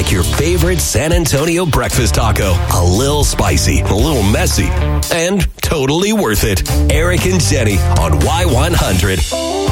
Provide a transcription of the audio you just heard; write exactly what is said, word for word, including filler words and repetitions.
like your favorite San Antonio breakfast taco. A little spicy, a little messy, and totally worth it. Eric and Jenny on Y one hundred.